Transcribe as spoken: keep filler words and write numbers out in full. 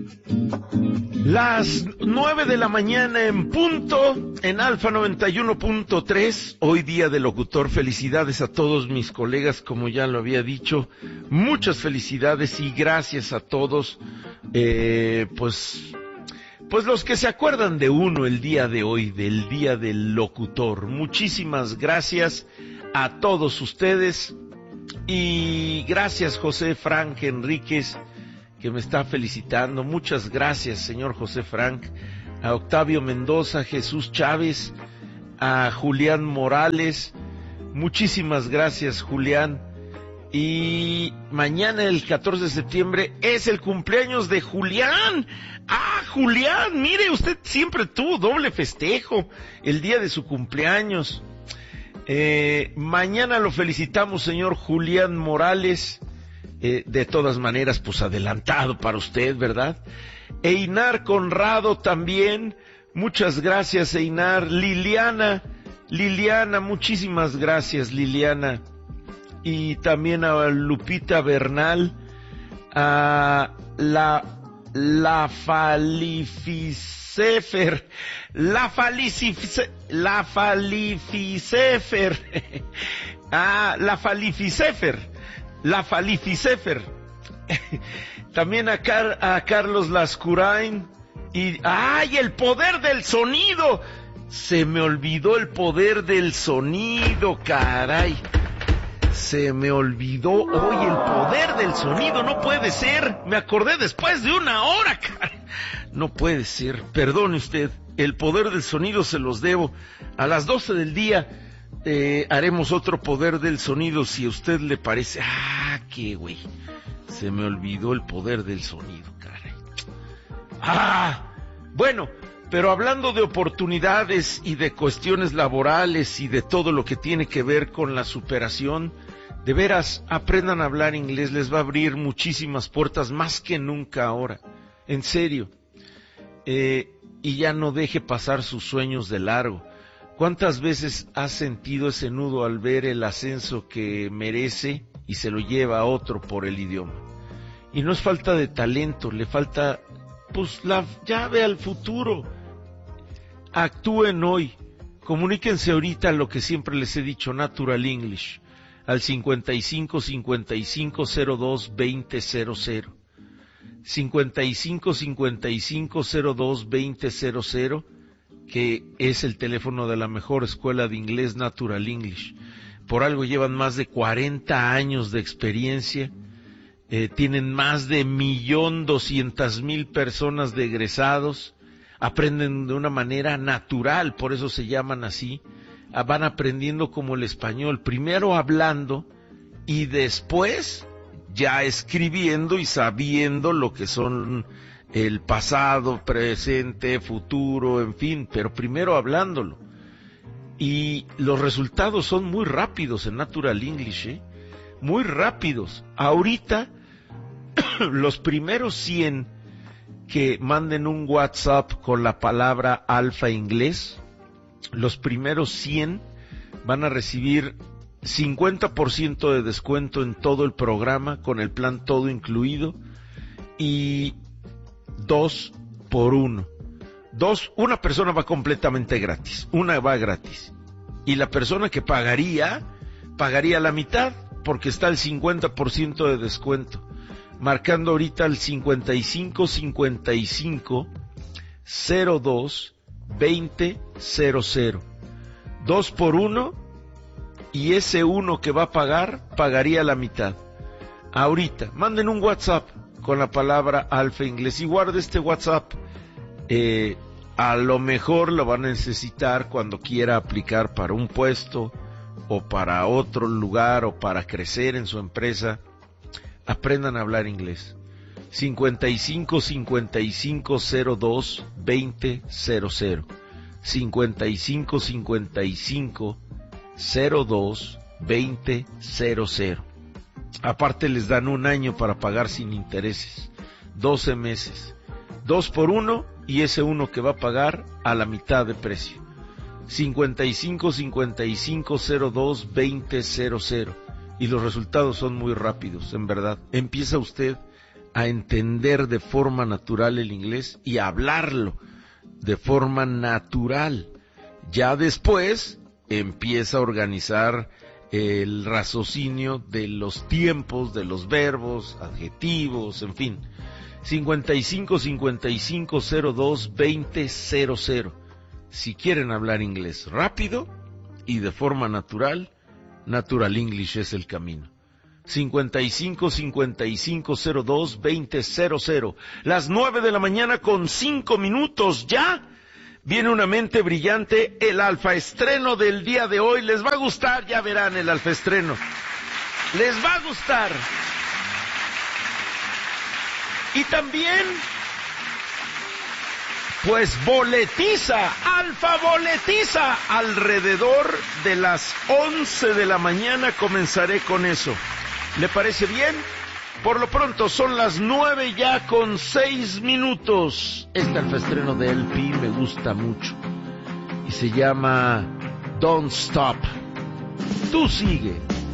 Las nueve de la mañana en punto, en Alfa noventa y uno punto tres, hoy día del locutor. Felicidades a todos mis colegas, como ya lo había dicho, muchas felicidades y gracias a todos, eh, pues, pues los que se acuerdan de uno el día de hoy, del día del locutor. Muchísimas gracias a todos ustedes y gracias José Frank Enríquez, que me está felicitando. Muchas gracias, señor José Frank. A Octavio Mendoza, Jesús Chávez, a Julián Morales. Muchísimas gracias, Julián. Y mañana, el catorce de septiembre, es el cumpleaños de Julián. ¡Ah, Julián! Mire, usted siempre tuvo doble festejo el día de su cumpleaños. Eh, mañana lo felicitamos, señor Julián Morales. Eh, de todas maneras, pues adelantado para usted, ¿verdad? Einar Conrado también, muchas gracias, Einar. Liliana, Liliana, muchísimas gracias, Liliana. Y también a Lupita Bernal, a la, la Falificefer, la Falificefer, la Falificefer, ah, la Falificefer. La Falificefer. También a, Car a Carlos Lascurain. Y ¡ay, el poder del sonido! Se me olvidó el poder del sonido, caray. Se me olvidó hoy el poder del sonido, no puede ser. Me acordé después de una hora, caray. No puede ser. Perdone usted, el poder del sonido se los debo. A las doce del día Eh, haremos otro poder del sonido, si a usted le parece. Ah, qué güey. Se me olvidó el poder del sonido, caray. Ah, bueno, pero hablando de oportunidades y de cuestiones laborales y de todo lo que tiene que ver con la superación, de veras, aprendan a hablar inglés, les va a abrir muchísimas puertas, más que nunca ahora. En serio. Eh, y ya no deje pasar sus sueños de largo. ¿Cuántas veces has sentido ese nudo al ver el ascenso que merece y se lo lleva a otro por el idioma? Y no es falta de talento, le falta, pues, la llave al futuro. Actúen hoy, comuníquense ahorita lo que siempre les he dicho, Natural English, al cincuenta y cinco, cincuenta y cinco, cero dos, veinte, cero cero. cincuenta y cinco, cincuenta y cinco, cero dos, veinte, cero cero. Que es el teléfono de la mejor escuela de inglés, Natural English. Por algo llevan más de cuarenta años de experiencia, eh, tienen más de millón doscientas mil personas de egresados, aprenden de una manera natural, por eso se llaman así, ah, van aprendiendo como el español, primero hablando y después ya escribiendo y sabiendo lo que son el pasado, presente, futuro, en fin, pero primero hablándolo. Y los resultados son muy rápidos en Natural English, ¿eh? Muy rápidos. Ahorita, los primeros cien que manden un WhatsApp con la palabra Alfa Inglés, los primeros cien van a recibir cincuenta por ciento de descuento en todo el programa, con el plan todo incluido, y dos por uno. Dos, una persona va completamente gratis, una va gratis. Y la persona que pagaría, pagaría la mitad, porque está el cincuenta por ciento de descuento. Marcando ahorita el cincuenta y cinco, cincuenta y cinco, cero dos, veinte, cero cero. Dos por uno, y ese uno que va a pagar, pagaría la mitad. Ahorita, manden un WhatsApp con la palabra Alfa Inglés y guarde este WhatsApp. Eh, a lo mejor lo van a necesitar cuando quiera aplicar para un puesto o para otro lugar o para crecer en su empresa. Aprendan a hablar inglés. cincuenta y cinco, cincuenta y cinco, cero dos, veinte, cero cero. cincuenta y cinco, cincuenta y cinco, cero dos, veinte, cero cero. Aparte les dan un año para pagar sin intereses, doce meses, dos por uno, y ese uno que va a pagar a la mitad de precio. cincuenta y cinco, cincuenta y cinco, cero dos, veinte, cero cero. Y los resultados son muy rápidos, en verdad. Empieza usted a entender de forma natural el inglés y a hablarlo de forma natural. Ya después empieza a organizar el raciocinio de los tiempos, de los verbos, adjetivos, en fin. cincuenta y cinco, cincuenta y cinco, cero dos, veinte, cero cero. Si quieren hablar inglés rápido y de forma natural, Natural English es el camino. cincuenta y cinco, cincuenta y cinco, cero dos, veinte, cero cero. Las nueve de la mañana con cinco minutos ya. Viene una mente brillante, el alfa estreno del día de hoy. Les va a gustar, ya verán el alfa estreno. Les va a gustar. Y también, pues boletiza, alfa boletiza. Alrededor de las once de la mañana comenzaré con eso. ¿Le parece bien? Por lo pronto son las nueve ya con seis minutos. Este alfaestreno de L P me gusta mucho y se llama Don't Stop. Tú sigue.